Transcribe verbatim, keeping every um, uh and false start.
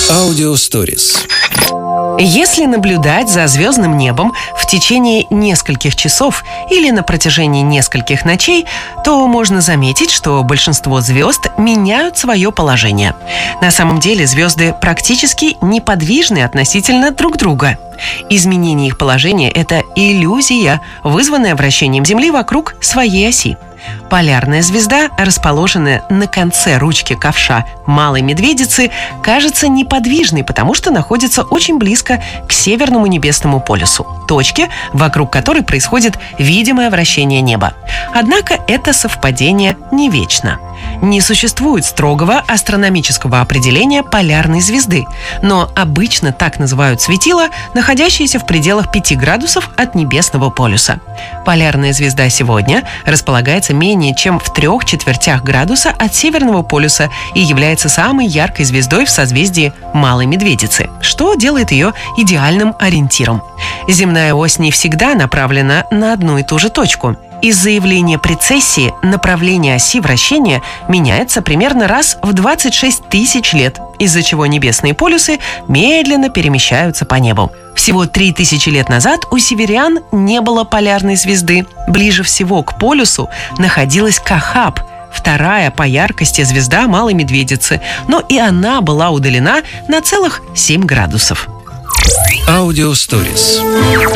Аудио Stories. Если наблюдать за звездным небом в течение нескольких часов или на протяжении нескольких ночей, то можно заметить, что большинство звезд меняют свое положение. На самом деле звезды практически неподвижны относительно друг друга. Изменение их положения – это иллюзия, вызванная вращением Земли вокруг своей оси. Полярная звезда, расположенная на конце ручки ковша Малой Медведицы, кажется неподвижной, потому что находится очень близко к Северному небесному полюсу, точке, вокруг которой происходит видимое вращение неба. Однако это совпадение не вечно. Не существует строгого астрономического определения полярной звезды, но обычно так называют светило, находящееся в пределах пяти градусов от небесного полюса. Полярная звезда сегодня располагается менее чем в трех четвертях градуса от Северного полюса и является самой яркой звездой в созвездии Малой Медведицы, что делает ее идеальным ориентиром. Земная ось не всегда направлена на одну и ту же точку. Из-за явления прецессии направление оси вращения меняется примерно раз в двадцать шесть тысяч лет, из-за чего небесные полюсы медленно перемещаются по небу. Всего три тысячи лет назад у северян не было полярной звезды. Ближе всего к полюсу находилась Кахаб, вторая по яркости звезда Малой Медведицы, но и она была удалена на целых семь градусов. Аудио Stories.